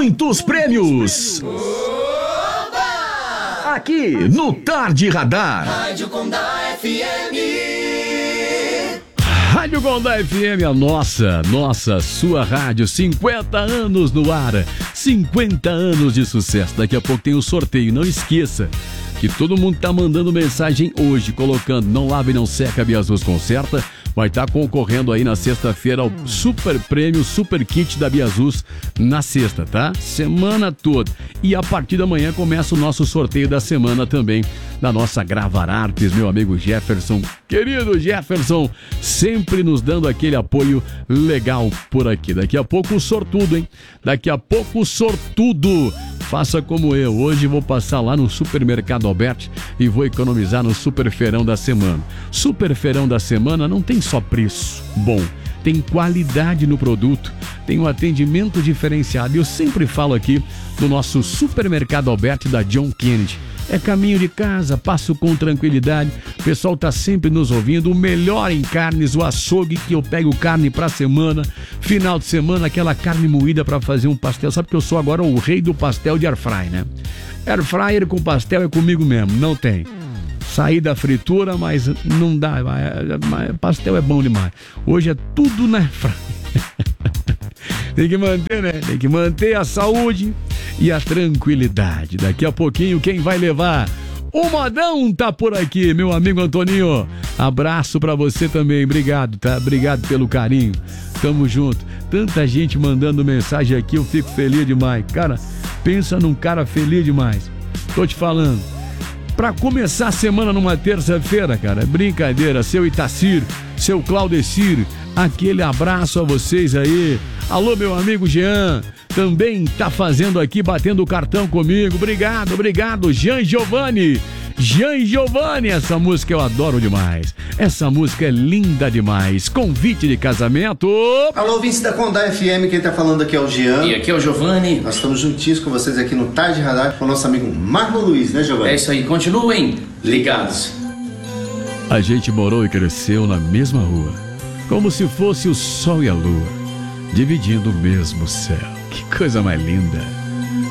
muitos prêmios. Aqui no Tarde Radar. Rádio Condá FM. Rádio Condá FM, a nossa, sua rádio, 50 anos no ar, 50 anos de sucesso. Daqui a pouco tem o sorteio, não esqueça que todo mundo tá mandando mensagem hoje, colocando não lava e não seca, Biasus conserta. Vai estar concorrendo aí na sexta-feira ao super prêmio, super kit da Biasus na sexta, tá? Semana toda. E a partir da manhã começa o nosso sorteio da semana também, da nossa Gravar Artes, meu amigo Jefferson. Querido Jefferson, sempre nos dando aquele apoio legal por aqui. Daqui a pouco o sortudo, hein? Daqui a pouco o sortudo. Faça como eu, hoje vou passar lá no Supermercado Alberti e vou economizar no Super Feirão da semana. Super Feirão da semana não tem só preço bom, tem qualidade no produto, tem um atendimento diferenciado. Eu sempre falo aqui do nosso Supermercado Alberti da John Kennedy. É caminho de casa, passo com tranquilidade. O pessoal tá sempre nos ouvindo. O melhor em carnes, o açougue que eu pego carne pra semana. Final de semana, aquela carne moída pra fazer um pastel. Sabe que eu sou agora o rei do pastel de air fry, né? Air fryer com pastel é comigo mesmo, não tem. Saí da fritura, mas não dá. Pastel é bom demais. Hoje é tudo na air fry. Tem que manter, né? Tem que manter a saúde e a tranquilidade. Daqui a pouquinho, quem vai levar? O Modão tá por aqui, meu amigo Antoninho. Abraço pra você também, obrigado, tá? Obrigado pelo carinho. Tamo junto. Tanta gente mandando mensagem aqui, eu fico feliz demais. Cara, pensa num cara feliz demais. Tô te falando. Pra começar a semana numa terça-feira, cara, brincadeira. Seu Itacir, seu Claudecir, aquele abraço a vocês aí. Alô, meu amigo Jean, também tá fazendo aqui, batendo o cartão comigo. Obrigado, Jean Giovanni. Jean Giovanni, essa música eu adoro demais. Essa música é linda demais. Convite de casamento. Alô, ouvintes da Condá FM, quem tá falando aqui é o Jean. E aqui é o Giovanni. Nós estamos juntinhos com vocês aqui no Tarde Radar com o nosso amigo Marco Luiz, né, Giovanni? É isso aí, continuem ligados. A gente morou e cresceu na mesma rua, como se fosse o sol e a lua, dividindo o mesmo céu. Que coisa mais linda.